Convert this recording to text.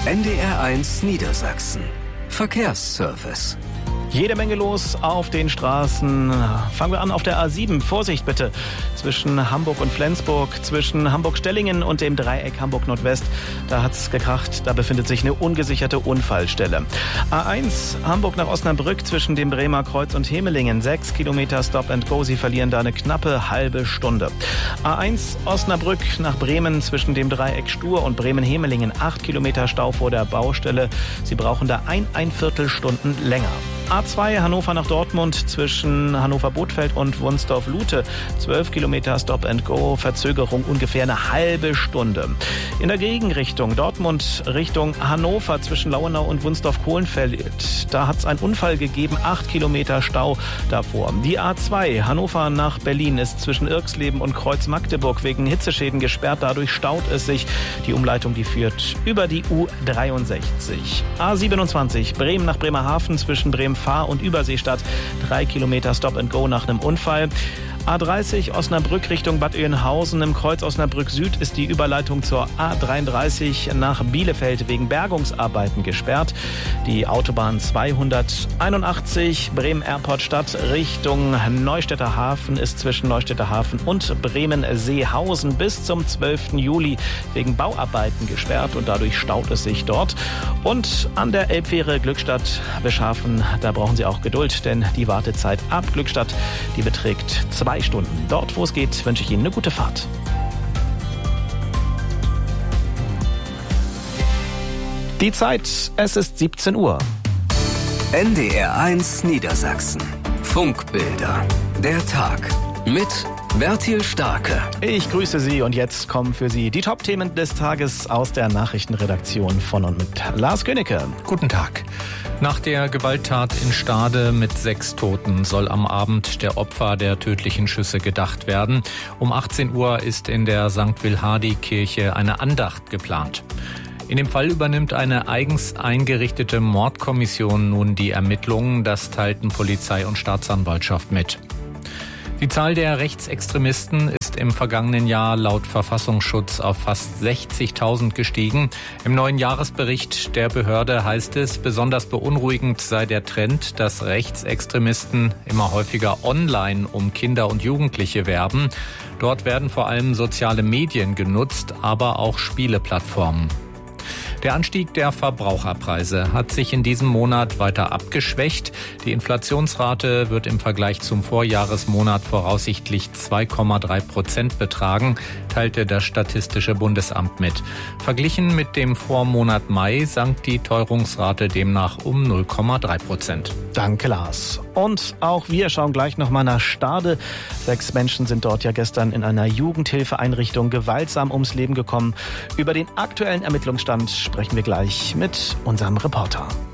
NDR1 Niedersachsen. Verkehrsservice. Jede Menge los auf den Straßen. Fangen wir an auf der A7. Vorsicht bitte. Zwischen Hamburg und Flensburg, zwischen Hamburg-Stellingen und dem Dreieck Hamburg-Nordwest. Da hat's gekracht. Da befindet sich eine ungesicherte Unfallstelle. A1 Hamburg nach Osnabrück zwischen dem Bremer Kreuz und Hemelingen. 6 Kilometer Stop and Go. Sie verlieren da eine knappe halbe Stunde. A1 Osnabrück nach Bremen zwischen dem Dreieck Stur und Bremen-Hemelingen. 8 Kilometer Stau vor der Baustelle. Sie brauchen da ein Viertelstunden länger. A2 Hannover nach Dortmund zwischen Hannover-Bothfeld und Wunsdorf-Lute. 12 Kilometer Stop and Go, Verzögerung ungefähr eine halbe Stunde. In der Gegenrichtung Dortmund Richtung Hannover zwischen Lauenau und Wunsdorf-Kohlenfeld. Da hat es einen Unfall gegeben, 8 Kilometer Stau davor. Die A2 Hannover nach Berlin ist zwischen Irxleben und Kreuz Magdeburg wegen Hitzeschäden gesperrt. Dadurch staut es sich. Die Umleitung, die führt über die U63. A27 Bremen nach Bremerhaven zwischen Bremen-Fahr und Überseestadt. 3 Kilometer Stop and Go nach einem Unfall. A30 Osnabrück Richtung Bad Oeynhausen. Im Kreuz Osnabrück Süd ist die Überleitung zur A33 nach Bielefeld wegen Bergungsarbeiten gesperrt. Die Autobahn 281 Bremen-Airport-Stadt Richtung Neustädter Hafen ist zwischen Neustädter Hafen und Bremen-Seehausen bis zum 12. Juli wegen Bauarbeiten gesperrt und dadurch staut es sich dort. Und an der Elbfähre Glückstadt-Bischhafen, da brauchen Sie auch Geduld, denn die Wartezeit ab Glückstadt, die beträgt 2 Stunden. Dort, wo es geht, wünsche ich Ihnen eine gute Fahrt. Die Zeit, es ist 17 Uhr. NDR1 Niedersachsen. Funkbilder. Der Tag. Mit Bertil Starke. Ich grüße Sie und jetzt kommen für Sie die Top-Themen des Tages aus der Nachrichtenredaktion von und mit Lars Königke. Guten Tag. Nach der Gewalttat in Stade mit 6 Toten soll am Abend der Opfer der tödlichen Schüsse gedacht werden. Um 18 Uhr ist in der St. Wilhardi-Kirche eine Andacht geplant. In dem Fall übernimmt eine eigens eingerichtete Mordkommission nun die Ermittlungen. Das teilten Polizei und Staatsanwaltschaft mit. Die Zahl der Rechtsextremisten ist im vergangenen Jahr laut Verfassungsschutz auf fast 60.000 gestiegen. Im neuen Jahresbericht der Behörde heißt es, besonders beunruhigend sei der Trend, dass Rechtsextremisten immer häufiger online um Kinder und Jugendliche werben. Dort werden vor allem soziale Medien genutzt, aber auch Spieleplattformen. Der Anstieg der Verbraucherpreise hat sich in diesem Monat weiter abgeschwächt. Die Inflationsrate wird im Vergleich zum Vorjahresmonat voraussichtlich 2,3% betragen, teilte das Statistische Bundesamt mit. Verglichen mit dem Vormonat Mai sank die Teuerungsrate demnach um 0,3%. Danke, Lars. Und auch wir schauen gleich nochmal nach Stade. 6 Menschen sind dort ja gestern in einer Jugendhilfeeinrichtung gewaltsam ums Leben gekommen. Über den aktuellen Ermittlungsstand sprechen wir gleich mit unserem Reporter.